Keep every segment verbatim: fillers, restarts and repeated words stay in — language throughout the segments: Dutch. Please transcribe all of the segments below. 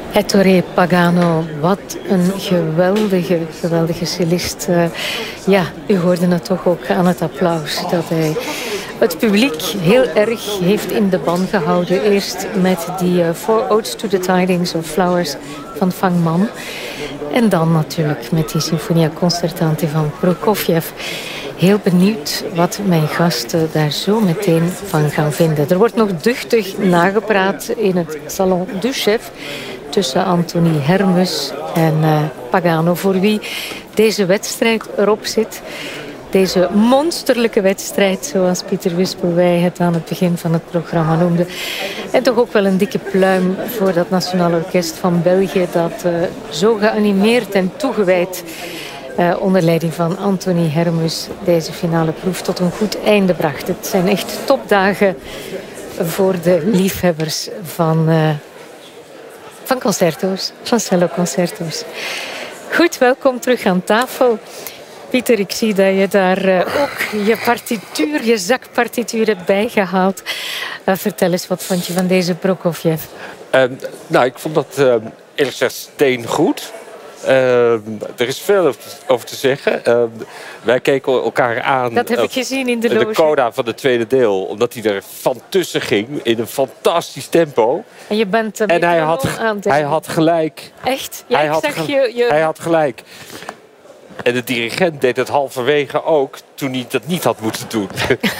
Ettore Pagano, wat een geweldige, geweldige cellist. Uh, ja, u hoorde het toch ook aan het applaus dat hij het publiek heel erg heeft in de ban gehouden. Eerst met die uh, Four Odes to the Tidings of Flowers van Fang Man. En dan natuurlijk met die Sinfonia Concertante van Prokofjev. Heel benieuwd wat mijn gasten daar zo meteen van gaan vinden. Er wordt nog duchtig nagepraat in het Salon du Chef tussen Anthony Hermes en uh, Pagano, voor wie deze wedstrijd erop zit. Deze monsterlijke wedstrijd, zoals Pieter Wispelwey het aan het begin van het programma noemde. En toch ook wel een dikke pluim voor dat Nationaal Orkest van België, dat uh, zo geanimeerd en toegewijd Uh, onder leiding van Anthony Hermes deze finale proef tot een goed einde bracht. Het zijn echt topdagen voor de liefhebbers van, uh, van concerto's, van celloconcerto's. Goed, welkom terug aan tafel. Pieter, ik zie dat je daar uh, ook je partituur, je zakpartituur hebt bijgehaald. Uh, vertel eens, wat vond je van deze Prokofjev? Uh, nou, ik vond dat uh, eerlijk gezegd steengoed. Uh, er is veel over te zeggen. Uh, wij keken elkaar aan. Dat heb ik gezien in de loge. De coda van het tweede deel. Omdat hij er van tussen ging in een fantastisch tempo. En je bent en hij had, aan hij had gelijk. Echt? Ja, hij, ik had zag ge je, je... hij had gelijk. En de dirigent deed het halverwege ook toen hij dat niet had moeten doen.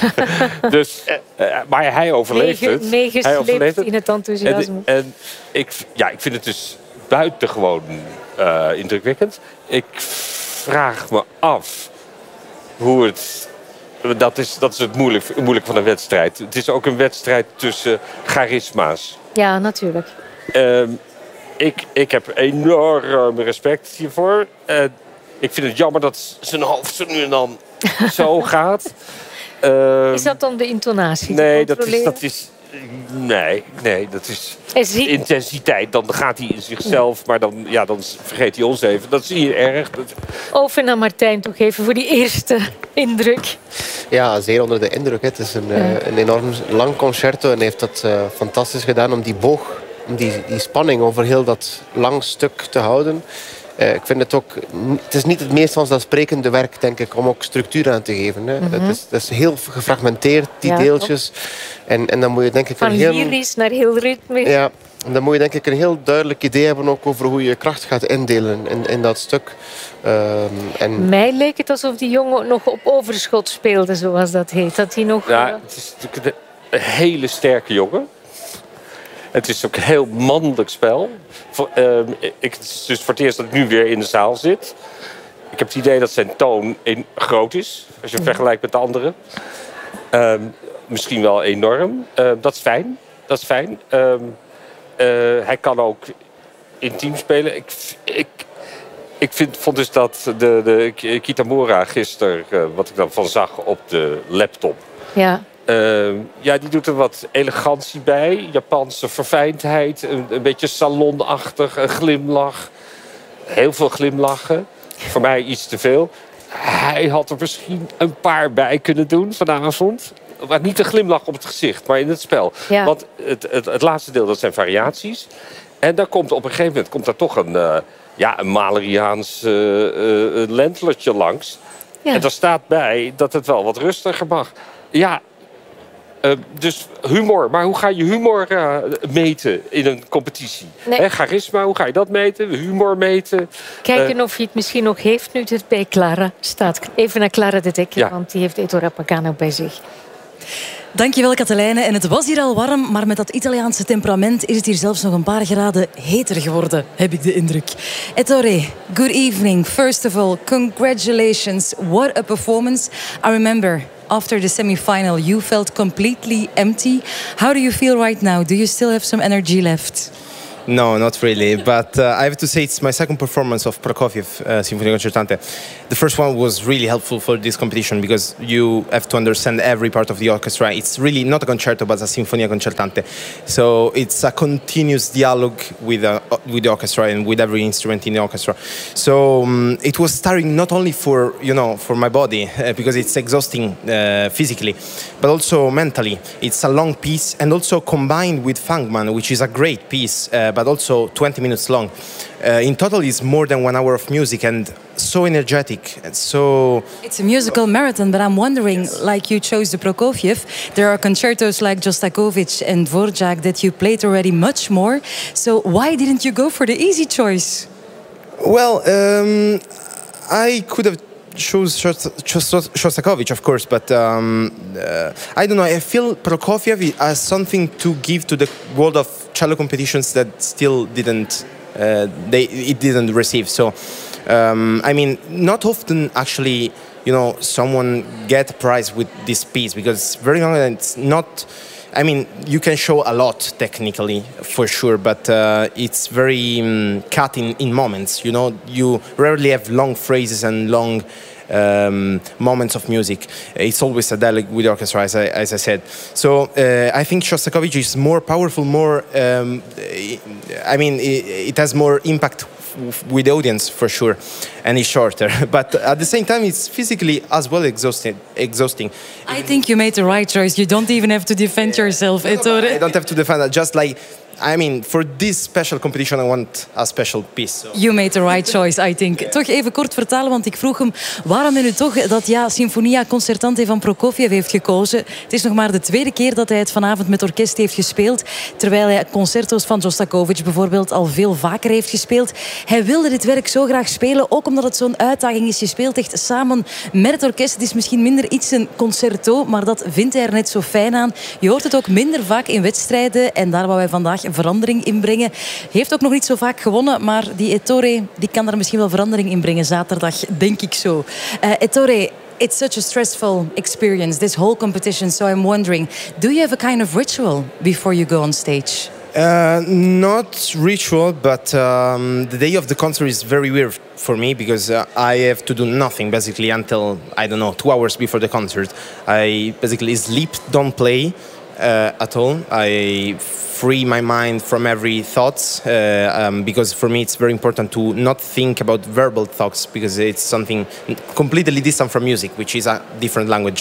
dus, uh, maar hij overleeft Mege, het. Meegesleept het. in het enthousiasme. En, en ik, ja, ik vind het dus buitengewoon uh, indrukwekkend. Ik vraag me af hoe het... Dat is, dat is het moeilijk, moeilijk van een wedstrijd. Het is ook een wedstrijd tussen charisma's. Ja, natuurlijk. Uh, ik, ik heb enorm respect hiervoor. Uh, ik vind het jammer dat zijn hoofd zo nu en dan zo gaat. Uh, is dat dan de intonatie? Nee, dat is, dat is... Nee, nee, dat is intensiteit. Dan gaat hij in zichzelf, maar dan, ja, dan vergeet hij ons even. Dat zie je erg. Dat... Over naar Martijn toch even voor die eerste indruk. Ja, zeer onder de indruk. Hè. Het is een, ja. uh, een enorm lang concerto en hij heeft dat uh, fantastisch gedaan om die boog, om die, die spanning over heel dat lang stuk te houden. Uh, ik vind het ook... Het is niet het meest vanzelfsprekende werk, denk ik, om ook structuur aan te geven. Hè. Mm-hmm. het, is, het is heel gefragmenteerd, die ja, deeltjes. En, en dan moet je denk ik van een heel... lyrisch naar heel ritmisch. Ja, en dan moet je denk ik een heel duidelijk idee hebben ook over hoe je je kracht gaat indelen in, in dat stuk. Um, en... Mij leek het alsof die jongen nog op overschot speelde, zoals dat heet. Dat hij nog... Ja, uh... het is natuurlijk een hele sterke jongen. Het is ook een heel mannelijk spel. Uh, ik, het is dus voor het eerst dat ik nu weer in de zaal zit. Ik heb het idee dat zijn toon in, groot is. Als je het vergelijkt met de anderen. Uh, misschien wel enorm. Uh, dat is fijn. Dat is fijn. Uh, uh, hij kan ook intiem spelen. Ik, ik, ik vind, vond dus dat de, de Kitamura gisteren, uh, wat ik dan van zag op de laptop... Ja. Uh, ja, die doet er wat elegantie bij. Japanse verfijndheid. Een, een beetje salonachtig. Een glimlach. Heel veel glimlachen. Voor mij iets te veel. Hij had er misschien een paar bij kunnen doen vanavond. Maar niet een glimlach op het gezicht, maar in het spel. Ja. Want het, het, het laatste deel, dat zijn variaties. En daar komt op een gegeven moment komt daar toch een, uh, ja, een Maleriaans uh, uh, lentlertje langs. Ja. En daar staat bij dat het wel wat rustiger mag. Ja. Uh, dus humor. Maar hoe ga je humor uh, meten in een competitie? Nee. He, charisma, hoe ga je dat meten? Humor meten? Kijken uh, uh, of je het misschien nog heeft nu het bij Clara staat. Even naar Clara de Dekker, ja. Want die heeft Ettore Pagano bij zich. Dankjewel, Katelijne. En het was hier al warm, maar met dat Italiaanse temperament is het hier zelfs nog een paar graden heter geworden, heb ik de indruk. Ettore, good evening. First of all, congratulations. What a performance. I remember... After the semi-final, you felt completely empty. How do you feel right now? Do you still have some energy left? No, not really. But uh, I have to say it's my second performance of Prokofjev uh, Sinfonia Concertante. The first one was really helpful for this competition because you have to understand every part of the orchestra. It's really not a concerto, but a Sinfonia Concertante. So it's a continuous dialogue with, uh, with the orchestra and with every instrument in the orchestra. So um, it was tiring not only for, you know, for my body, uh, because it's exhausting uh, physically, but also mentally. It's a long piece and also combined with Fangman, which is a great piece uh, but also twenty minutes long. Uh, in total, it's more than one hour of music and so energetic and so. It's a musical marathon, but I'm wondering, yes. like you chose the Prokofiev, there are concertos like Shostakovich and Dvorak that you played already much more. So why didn't you go for the easy choice? Well, um, I could have chose Shostakovich, of course, but um, uh, I don't know. I feel Prokofiev has something to give to the world of cello competitions that still didn't, uh, they it didn't receive. So, um, I mean, not often actually, you know, someone get a prize with this piece because it's very long and it's not. I mean, you can show a lot technically, for sure, but uh, it's very um, cut in, in moments. You know, you rarely have long phrases and long um, moments of music. It's always a dialogue with the orchestra, as I, as I said. So uh, I think Shostakovich is more powerful, more. Um, I mean, it, it has more impact with the audience for sure, and it's shorter. But at the same time, it's physically as well exhausting. Exhausting. I think you made the right choice. You don't even have to defend yeah. yourself, no, Ettore. I don't have to defend it. Just like, I mean, for this special competition, I want a special piece. So. You made the right choice, I think. Yeah. Toch even kort vertalen, want ik vroeg hem waarom hij nu toch dat ja, Sinfonia Concertante van Prokofiev heeft gekozen. Het is nog maar de tweede keer dat hij het vanavond met orkest heeft gespeeld, terwijl hij concertos van Shostakovich bijvoorbeeld al veel vaker heeft gespeeld. Hij wilde dit werk zo graag spelen, ook omdat het zo'n uitdaging is. Je speelt echt samen met het orkest. Het is misschien minder iets een concerto, maar dat vindt hij er net zo fijn aan. Je hoort het ook minder vaak in wedstrijden en daar wou hij vandaag verandering inbrengen. Heeft ook nog niet zo vaak gewonnen, maar die Ettore die kan daar misschien wel verandering in brengen zaterdag, denk ik zo. Uh, Ettore, it's such a stressful experience, this whole competition, so I'm wondering, do you have a kind of ritual before you go on stage? Uh, not ritual, but um, the day of the concert is very weird for me because uh, I have to do nothing basically until, I don't know, two hours before the concert. I basically sleep, don't play uh, at all. I free my mind from every thoughts uh, um, because for me it's very important to not think about verbal thoughts because it's something completely distant from music, which is a different language.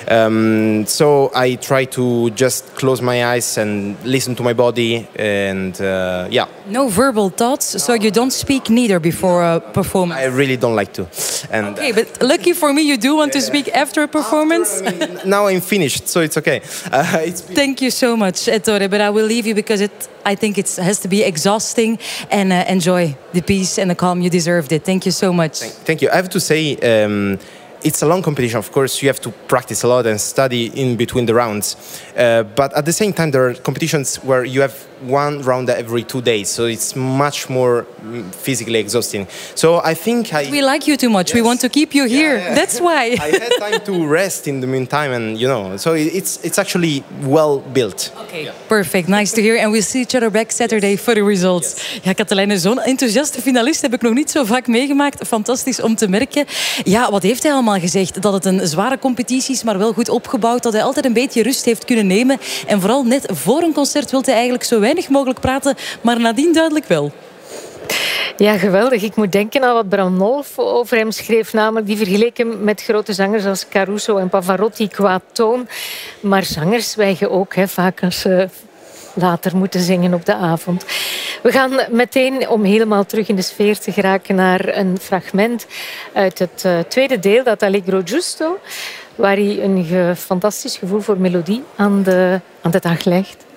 Um, so I try to just close my eyes and listen to my body and uh, yeah. No verbal thoughts, so you don't speak neither before a performance? I really don't like to. And okay, but lucky for me you do want yeah. to speak after a performance? After, I mean, now I'm finished, so it's okay. Uh, it's Thank you so much, Ettore, but I will leave you because it, I think it has to be exhausting and uh, enjoy the peace and the calm. You deserved it. Thank you so much. Thank, thank you. I have to say, um, it's a long competition. Of course, you have to practice a lot and study in between the rounds. Uh, but at the same time, there are competitions where you have one round every two days. So it's much more physically exhausting. So I think I... We like you too much. Yes. We want to keep you here. Yeah, yeah. That's why. I had time to rest in the meantime. And, you know, so it's, it's actually well built. Okay, yeah. Perfect. Nice to hear. And we'll see each other back Saturday for the results. Yes. Ja, Katelijne, zo'n enthousiaste finalist heb ik nog niet zo vaak meegemaakt. Fantastisch om te merken. Ja, wat heeft hij allemaal gezegd? Dat het een zware competitie is, maar wel goed opgebouwd. Dat hij altijd een beetje rust heeft kunnen nemen. En vooral net voor een concert wil hij eigenlijk zo weinig mogelijk praten, maar nadien duidelijk wel. Ja, geweldig. Ik moet denken aan wat Bram Nolf over hem schreef, namelijk die vergeleken met grote zangers als Caruso en Pavarotti qua toon. Maar zangers zwijgen ook hè, vaak als ze later moeten zingen op de avond. We gaan meteen, om helemaal terug in de sfeer te geraken, naar een fragment uit het uh, tweede deel, dat Allegro Giusto, waar hij een ge fantastisch gevoel voor melodie aan de, aan de dag legt.